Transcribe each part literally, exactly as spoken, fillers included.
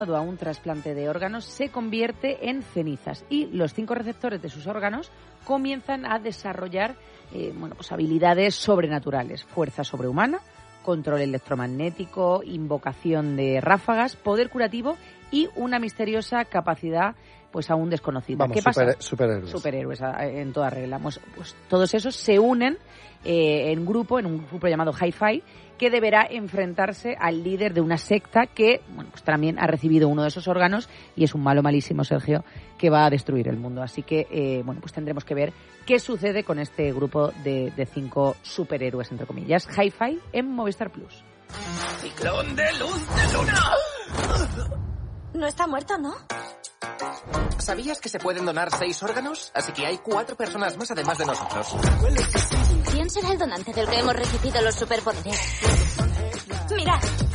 a un trasplante de órganos se convierte en cenizas y los cinco receptores de sus órganos comienzan a desarrollar eh, bueno, pues habilidades sobrenaturales, fuerza sobrehumana, control electromagnético, invocación de ráfagas, poder curativo y una misteriosa capacidad pues aún desconocida. Vamos, ¿Qué pasa? Super, superhéroes. Superhéroes, en toda regla. Pues, pues todos esos se unen eh, en grupo, en un grupo llamado Hi-Fi, que deberá enfrentarse al líder de una secta que, bueno, pues también ha recibido uno de esos órganos y es un malo malísimo, Sergio, que va a destruir el mundo. Así que, eh, bueno, pues tendremos que ver qué sucede con este grupo de, de cinco superhéroes, entre comillas. Hi-Fi en Movistar Plus. ¡Ciclón de luz de luna! No está muerto, ¿no? ¿Sabías que se pueden donar seis órganos? Así que hay cuatro personas más además de nosotros. ¿Quién será el donante del que hemos recibido los superpoderes? ¡Mira!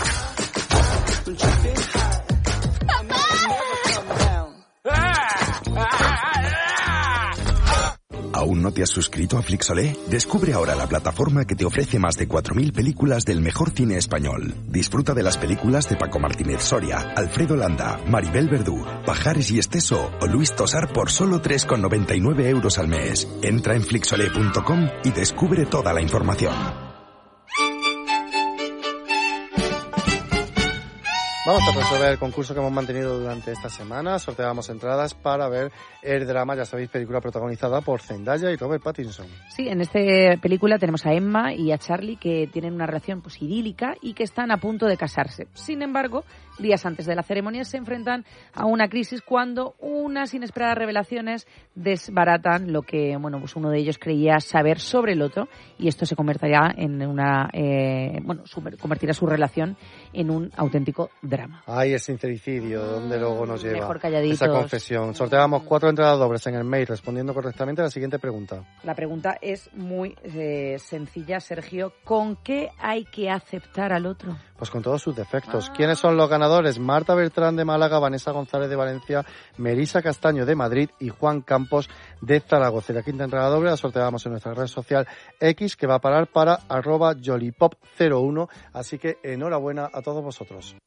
¿Aún no te has suscrito a Flixolé? Descubre ahora la plataforma que te ofrece más de cuatro mil películas del mejor cine español. Disfruta de las películas de Paco Martínez Soria, Alfredo Landa, Maribel Verdú, Pajares y Esteso o Luis Tosar por solo tres con noventa y nueve euros al mes. Entra en flixolé punto com y descubre toda la información. Vamos a resolver el concurso que hemos mantenido durante esta semana. Sorteamos entradas para ver el drama, ya sabéis, película protagonizada por Zendaya y Robert Pattinson. Sí, en esta película tenemos a Emma y a Charlie que tienen una relación pues idílica y que están a punto de casarse. Sin embargo, días antes de la ceremonia se enfrentan a una crisis cuando unas inesperadas revelaciones desbaratan lo que, bueno, pues uno de ellos creía saber sobre el otro y esto se convertirá en una, eh, bueno, super, convertirá su relación en un auténtico drama. Ay, el sincericidio, ¿dónde luego nos lleva Mejor calladitos. esa confesión? Sorteamos cuatro entradas dobles en el mail respondiendo correctamente a la siguiente pregunta. La pregunta es muy eh, sencilla, Sergio. ¿Con qué hay que aceptar al otro? Pues con todos sus defectos. Ah. ¿Quiénes son los ganadores? Marta Bertrán de Málaga, Vanessa González de Valencia, Melisa Castaño de Madrid y Juan Campos de Zaragoza. Y la quinta entrada doble la sorteamos en nuestra red social X, que va a parar para arroba jolipop cero uno. Así que enhorabuena a todos vosotros.